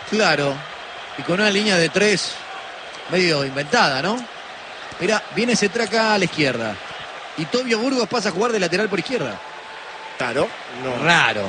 Claro. Y con una línea de 3 medio inventada, ¿no? Mira, viene Cetré acá a la izquierda. Y Tobio Burgos pasa a jugar de lateral por izquierda. Claro. No. Raro.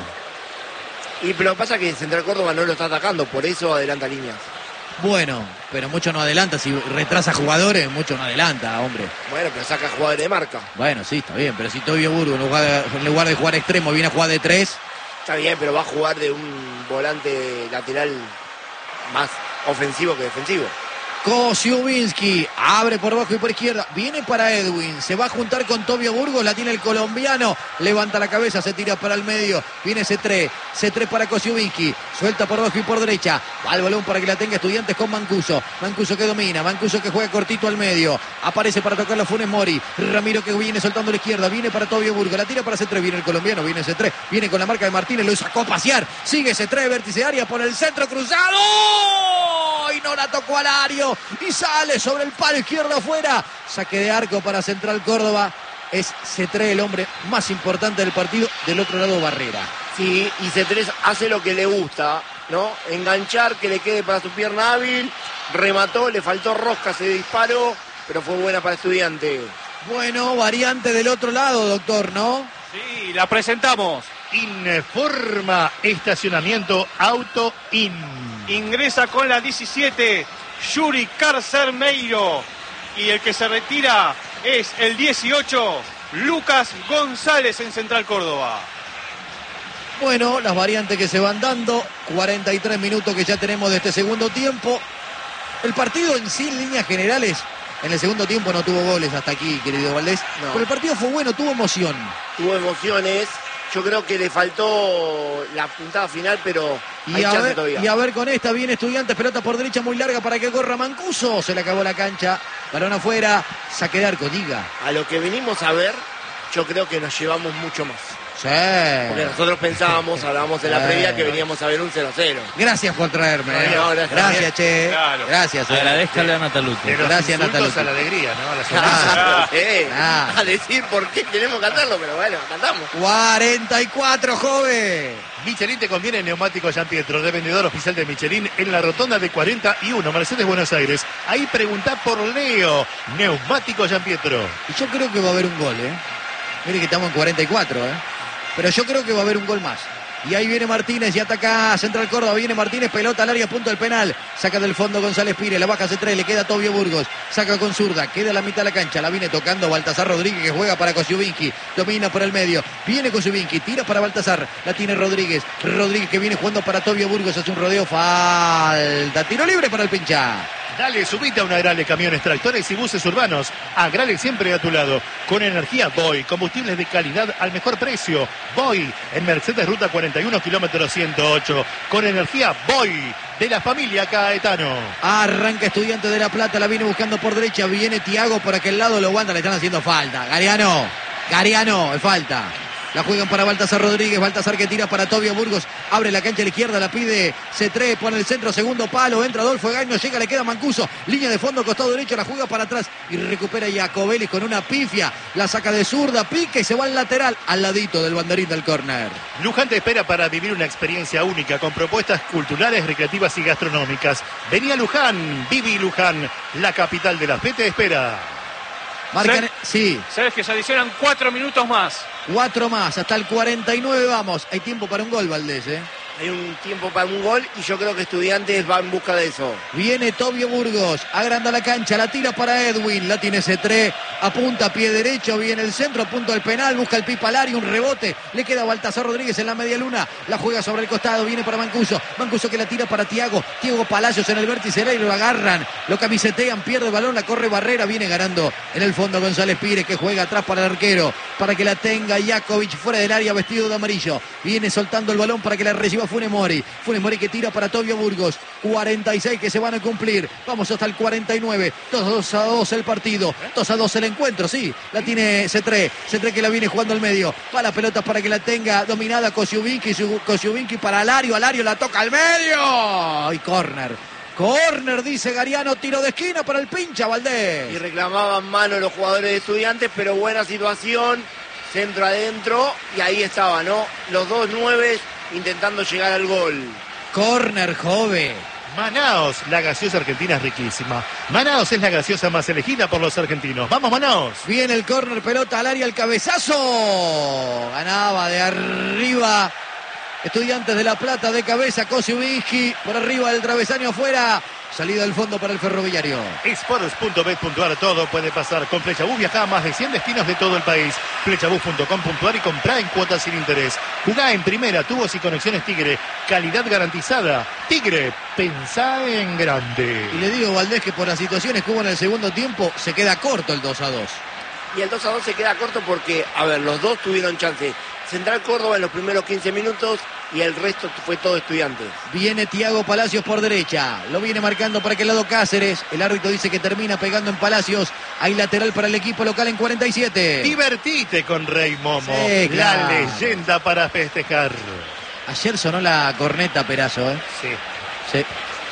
Y pero pasa que Central Córdoba no lo está atacando, por eso adelanta líneas. Bueno, pero mucho no adelanta. Si retrasa jugadores, mucho no adelanta, hombre. Bueno, pero saca jugadores de marca. Bueno, sí, está bien. Pero si Tobio Burgos en lugar de jugar extremo viene a jugar de 3. Está bien, pero va a jugar de un volante lateral más ofensivo que defensivo. Kosiubiński abre por abajo y por izquierda, viene para Edwin, se va a juntar con Tobio Burgos, la tiene el colombiano, levanta la cabeza, se tira para el medio, viene Cetré para Kosiubiński, suelta por abajo y por derecha, va el balón para que la tenga Estudiantes con Mancuso que domina, Mancuso que juega cortito al medio, aparece para tocarlo Funes Mori, Ramiro que viene soltando a la izquierda, viene para Tobio Burgos, la tira para Cetré, viene el colombiano, viene Cetré, viene con la marca de Martínez, lo sacó a pasear, sigue Cetré, vértice área por el centro cruzado, y no la tocó al área. Y sale sobre el palo izquierdo afuera. Saque de arco para Central Córdoba. Es Cetré el hombre más importante del partido. Del otro lado Barrera. Sí, y Cetré hace lo que le gusta, ¿no? Enganchar, que le quede para su pierna hábil. Remató, le faltó rosca, se disparó, pero fue buena para Estudiante. Bueno, variante del otro lado, doctor, ¿no? Sí, la presentamos. Informa estacionamiento Auto In. Ingresa con la 17, Yuri Carcermeiro. Y el que se retira es el 18, Lucas González en Central Córdoba. Bueno, las variantes que se van dando. 43 minutos que ya tenemos de este segundo tiempo. El partido en sí, en líneas generales, en el segundo tiempo no tuvo goles hasta aquí, querido Valdés. No. Pero el partido fue bueno, tuvo emoción. Tuvo emociones. Yo creo que le faltó la puntada final, pero hay chance todavía. Y a ver con esta, viene Estudiantes, pelota por derecha muy larga para que corra Mancuso. Se le acabó la cancha, balón afuera, saque de arco, diga. A lo que venimos a ver, yo creo que nos llevamos mucho más. Sí. Porque nosotros pensábamos, hablábamos en la previa, que veníamos a ver un 0-0. Gracias por traerme. No, gracias, che. Claro. Gracias. Agradezcale a Natalucci. De los Gracias, insultos Natalucci. a la alegría, ¿no? A la sonrisa. A decir por qué tenemos que cantarlo, pero bueno, cantamos. 44, joven. Michelin te conviene neumático Gian Pietro, de vendedor oficial de Michelin en la rotonda de 41, Mercedes, Buenos Aires. Ahí preguntá por Leo, neumático Gian Pietro. Y yo creo que va a haber un gol, Mire que estamos en 44, Pero yo creo que va a haber un gol más. Y ahí viene Martínez y ataca a Central Córdoba. Viene Martínez, pelota al área, punto del penal. Saca del fondo González Pires, la baja C3, le queda Tobio Burgos. Saca con zurda, queda a la mitad de la cancha. La viene tocando Baltasar Rodríguez, que juega para Kosiubiński. Domina por el medio. Viene Kosiubiński, tira para Baltasar. La tiene Rodríguez. Rodríguez que viene jugando para Tobio Burgos. Hace un rodeo, falta. Tiro libre para el pincha. Dale, subite a una Agrale Camiones, Tractores y Buses Urbanos. Agrale siempre a tu lado. Con energía Boy, combustibles de calidad al mejor precio. Boy, en Mercedes Ruta 41, kilómetro 108. Con energía Boy, de la familia Caetano. Arranca Estudiante de La Plata, la viene buscando por derecha. Viene Tiago por aquel lado, lo aguanta, le están haciendo falta. Gariano, es falta. La juegan para Baltasar Rodríguez, Baltasar que tira para Tobio Burgos, abre la cancha a la izquierda, la pide C3, pone el centro, segundo palo, entra Adolfo Egaño, llega, le queda Mancuso, línea de fondo, costado derecho, la juega para atrás y recupera Iacovelli con una pifia, la saca de zurda, pica y se va al lateral, al ladito del banderín del córner. Luján te espera para vivir una experiencia única con propuestas culturales, recreativas y gastronómicas. Vení a Luján, viví Luján, la capital de la fe te espera. Marcan, sí. Sergio, se adicionan 4 minutos más. 4 más, hasta el 49 vamos. Hay tiempo para un gol, Valdés, Hay un tiempo para un gol y yo creo que Estudiantes va en busca de eso. Viene Tobio Burgos, agranda la cancha, la tira para Edwin, la tiene C3, apunta a pie derecho, viene el centro, punto del penal, busca el pipa al área, un rebote, le queda a Baltasar Rodríguez en la media luna, la juega sobre el costado, viene para Mancuso que la tira para Tiago Palacios en el vértice, y lo agarran, lo camisetean, pierde el balón, la corre Barrera, viene ganando en el fondo González Pires, que juega atrás para el arquero, para que la tenga Jakovic fuera del área vestido de amarillo, viene soltando el balón para que la reciba Funes Mori que tira para Tobio Burgos, 46 que se van a cumplir, vamos hasta el 49, 2-2 el partido, 2-2 el encuentro, sí, la tiene C3 que la viene jugando al medio, va la pelota para que la tenga dominada Kosiubiński para Alario la toca al medio, y córner dice Gariano, tiro de esquina para el pincha Valdés. Y reclamaban mano los jugadores de Estudiantes, pero buena situación, centro adentro, y ahí estaba, ¿no? Los dos 9 intentando llegar al gol. Córner, joven. Manaos, la gaseosa argentina es riquísima. Manaos es la gaseosa más elegida por los argentinos. ¡Vamos, Manaos! Viene el córner, pelota al área, el cabezazo. Ganaba de arriba Estudiantes de La Plata de cabeza, Kosciuszki por arriba del travesaño afuera. Salida del fondo para el Ferroviario. Sports.bet.ar, todo puede pasar. Con Flechabús viaja a más de 100 destinos de todo el país. Flechabús.com.ar y comprá en cuotas sin interés. Jugá en primera, tubos y conexiones Tigre. Calidad garantizada. Tigre, pensá en grande. Y le digo, Valdés, que por las situaciones que hubo en el segundo tiempo, se queda corto el 2-2. Y el 2-2 se queda corto porque, a ver, los dos tuvieron chance. Central Córdoba en los primeros 15 minutos y el resto fue todo Estudiantes. Viene Thiago Palacios por derecha. Lo viene marcando para aquel lado Cáceres. El árbitro dice que termina pegando en Palacios. Hay lateral para el equipo local en 47. Divertite con Rey Momo. Sí, claro. La leyenda para festejar. Ayer sonó la corneta, Perazo, ¿eh? Sí. Sí.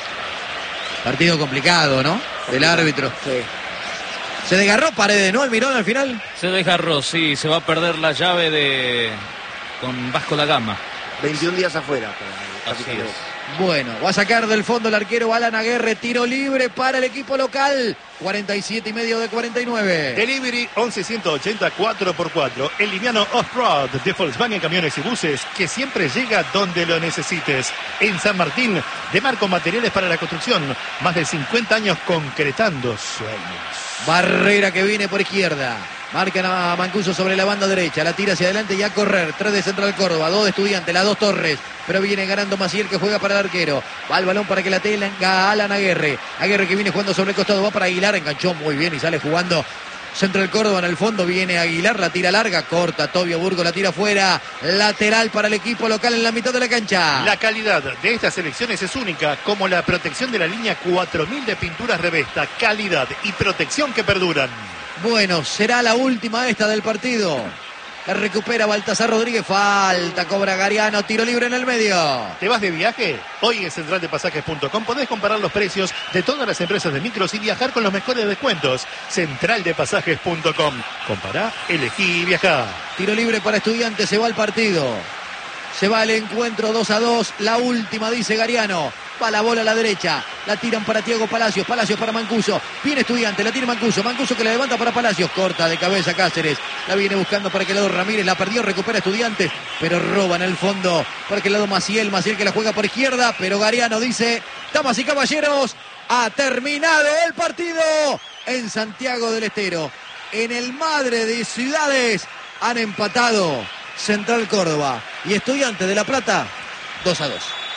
Partido complicado, ¿no? Del árbitro. Sí. Se desgarró Paredes, ¿no? El Mirón al final. Se desgarró, sí. Se va a perder la llave con Vasco da Gama. 21 días afuera. Así es. Bueno, va a sacar del fondo el arquero Alan Aguerre. Tiro libre para el equipo local. 47 y medio de 49. Delivery 11-180 4x4. El liviano Off-Road de Volkswagen Camiones y Buses, que siempre llega donde lo necesites. En San Martín, de Marco Materiales para la Construcción. Más de 50 años concretando sueños. Barrera que viene por izquierda. Marcan a Mancuso sobre la banda derecha. La tira hacia adelante y a correr. 3 de Central Córdoba, 2 de Estudiantes, las 2 Torres. Pero viene ganando Maciel, que juega para el arquero. Va el balón para que la tenga Alan Aguerre. Aguerre que viene jugando sobre el costado. Va para Aguilar. Enganchó muy bien y sale jugando Central Córdoba en el fondo. Viene Aguilar. La tira larga. Corta Tobio Burgo. La tira fuera. Lateral para el equipo local en la mitad de la cancha. La calidad de estas elecciones es única, como la protección de la línea 4000 de pinturas Revesta. Calidad y protección que perduran. Bueno, será la última esta del partido. La recupera Baltasar Rodríguez. Falta, cobra Gariano. Tiro libre en el medio. ¿Te vas de viaje? Hoy en centraldepasajes.com podés comparar los precios de todas las empresas de micros y viajar con los mejores descuentos. Centraldepasajes.com. Compará, elegí y viajá. Tiro libre para Estudiantes. Se va el partido. Se va el encuentro 2-2. La última, dice Gariano. Va la bola a la derecha. La tiran para Thiago Palacios. Palacios para Mancuso. Viene Estudiante. La tiene Mancuso. Mancuso que la levanta para Palacios. Corta de cabeza Cáceres. La viene buscando para aquel lado Ramírez. La perdió. Recupera Estudiantes. Pero roba en el fondo. Para aquel lado Maciel. Maciel que la juega por izquierda. Pero Gariano dice: damas y caballeros, ha terminado el partido en Santiago del Estero. En el Madre de Ciudades han empatado Central Córdoba y Estudiantes de La Plata 2-2.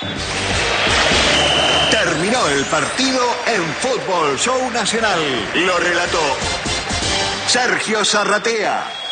Terminó el partido en Fútbol Show Nacional. Lo relató Sergio Zarratea.